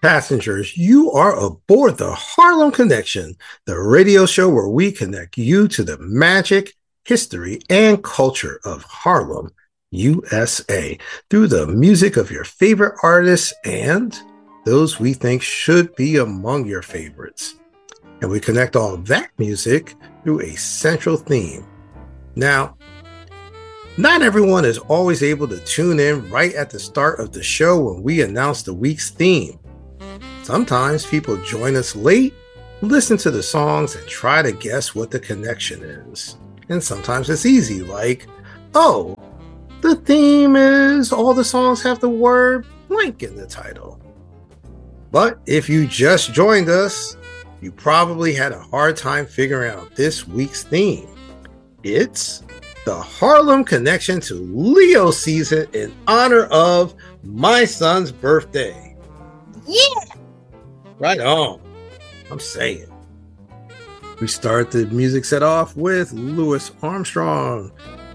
Passengers, you are aboard the Harlem Connection, the radio show where we connect you to the magic, history, and culture of Harlem, USA, through the music of your favorite artists and those we think should be among your favorites. And we connect all that music through a central theme. Now, not everyone is always able to tune in right at the start of the show when we announce the week's theme. Sometimes people join us late, listen to the songs, and try to guess what the connection is. And sometimes it's easy, like, oh, the theme is all the songs have the word blank in the title. But if you just joined us, you probably had a hard time figuring out this week's theme. It's the Harlem Connection to Leo season in honor of my son's birthday. Yeah! Right on. I'm saying. We start the music set off with Louis Armstrong.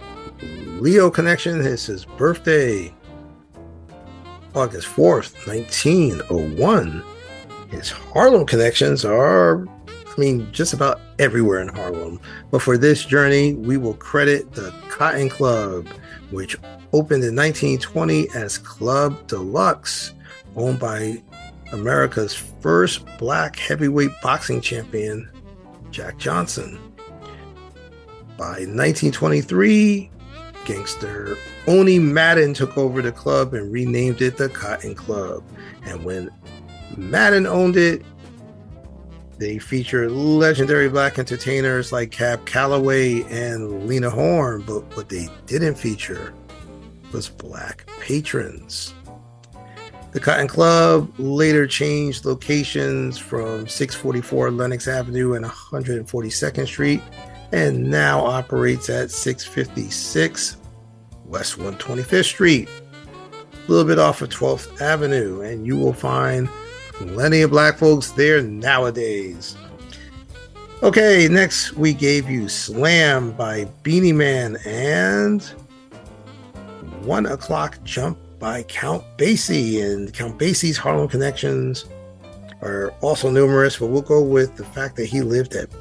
Leo Connection is his birthday. August 4th, 1901. His Harlem connections are, just about everywhere in Harlem. But for this journey, we will credit the Cotton Club, which opened in 1920 as Club Deluxe, owned by America's first black heavyweight boxing champion, Jack Johnson. By 1923, gangster Owney Madden took over the club and renamed it the Cotton Club. And when Madden owned it, they featured legendary black entertainers like Cab Calloway and Lena Horne, but what they didn't feature was black patrons. The Cotton Club later changed locations from 644 Lenox Avenue and 142nd Street, and now operates at 656 West 125th Street, a little bit off of 12th Avenue, and you will find plenty of black folks there nowadays. Okay, next we gave you Slam by Beenie Man and 1 O'Clock Jump by Count Basie. And Count Basie's Harlem connections are also numerous, but we'll go with the fact that he lived at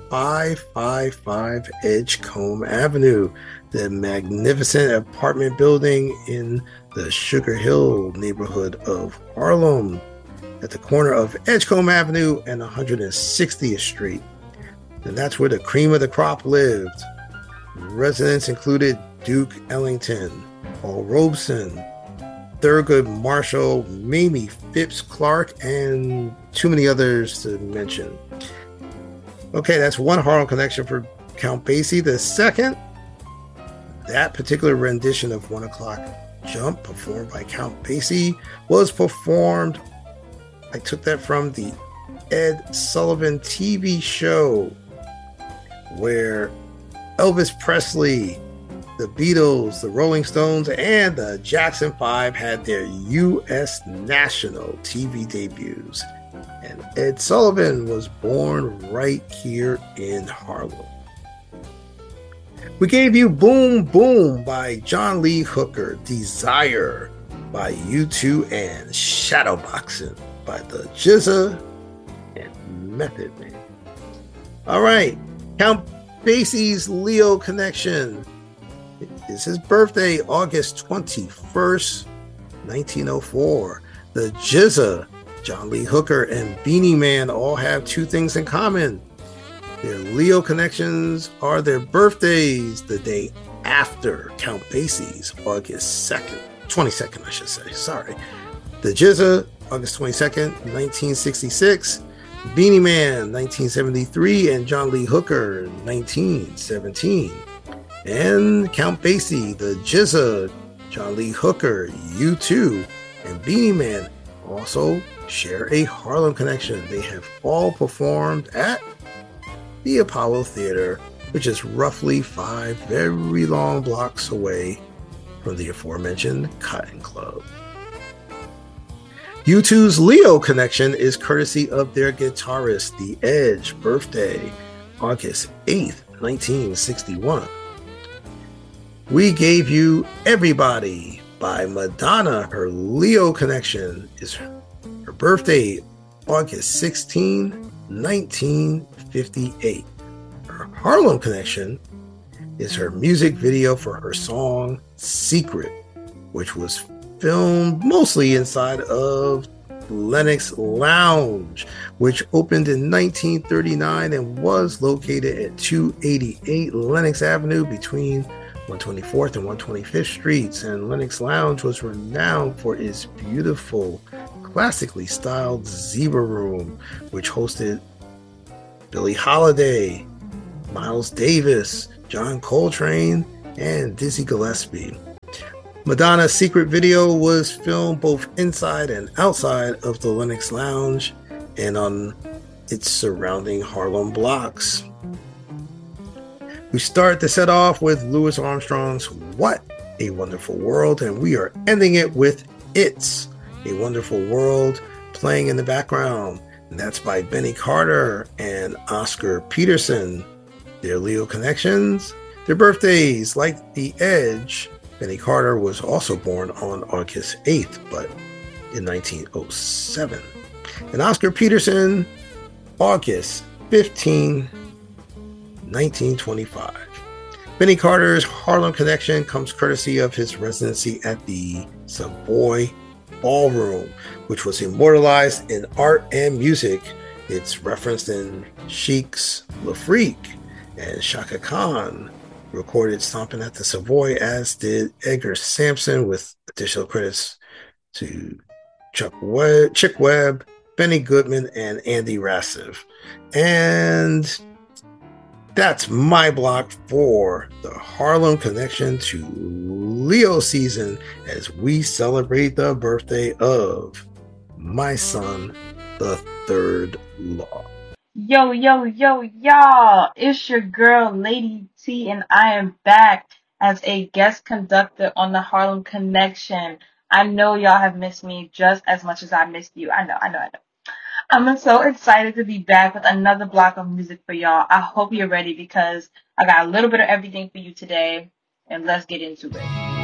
555 Edgecombe Avenue, the magnificent apartment building in the Sugar Hill neighborhood of Harlem, at the corner of Edgecombe Avenue and 160th Street. And that's where the cream of the crop lived. Residents included Duke Ellington, Paul Robeson, Thurgood Marshall, Mamie Phipps Clark, and too many others to mention. Okay, that's one Harlem connection for Count Basie. The second, that particular rendition of 1 O'Clock Jump, performed by Count Basie, was performed, I took that from the Ed Sullivan TV show, where Elvis Presley, the Beatles, the Rolling Stones, and the Jackson 5 had their U.S. national TV debuts. And Ed Sullivan was born right here in Harlem. We gave you Boom Boom by John Lee Hooker, Desire by U2, and Shadowboxing by the GZA and Method Man. All right, Count Basie's Leo connection. It's his birthday, August 21st, 1904. The GZA, John Lee Hooker, and Beenie Man all have two things in common. Their Leo connections are their birthdays the day after Count Basie's, August 22nd, I should say. Sorry. The GZA, August 22nd, 1966. Beenie Man, 1973, and John Lee Hooker, 1917. And Count Basie, the GZA, John Lee Hooker, U2, and Beenie Man also share a Harlem connection. They have all performed at the Apollo Theater, which is roughly 5 very long blocks away from the aforementioned Cotton Club. U2's Leo connection is courtesy of their guitarist, The Edge, birthday, August 8th, 1961. We gave you Everybody by Madonna. Her Leo connection is her birthday, August 16, 1958. Her Harlem Connection is her music video for her song Secret, which was filmed mostly inside of Lenox Lounge, which opened in 1939 and was located at 288 Lenox Avenue between 124th and 125th Streets. And Lenox Lounge was renowned for its beautiful, classically styled Zebra Room, which hosted Billie Holiday, Miles Davis, John Coltrane, and Dizzy Gillespie. Madonna's Secret video was filmed both inside and outside of the Lenox Lounge and on its surrounding Harlem blocks. We start the set off with Louis Armstrong's What a Wonderful World, and we are ending it with It's a Wonderful World playing in the background. And that's by Benny Carter and Oscar Peterson. Their Leo connections, their birthdays, like The Edge. Benny Carter was also born on August 8th, but in 1907. And Oscar Peterson, August 15, 1925. Benny Carter's Harlem Connection comes courtesy of his residency at the Savoy Ballroom, which was immortalized in art and music. It's referenced in Chic's Le Freak, and Chaka Khan recorded Stomping at the Savoy, as did Edgar Sampson, with additional credits to Chick Webb, Benny Goodman, and Andy Rassiv. And that's my block for the Harlem Connection to Leo season as we celebrate the birthday of my son, the third law. Yo, yo, yo, y'all! It's your girl, Lady T, and I am back as a guest conductor on the Harlem Connection. I know y'all have missed me just as much as I missed you. I know. I'm so excited to be back with another block of music for y'all. I hope you're ready because I got a little bit of everything for you today, and let's get into it.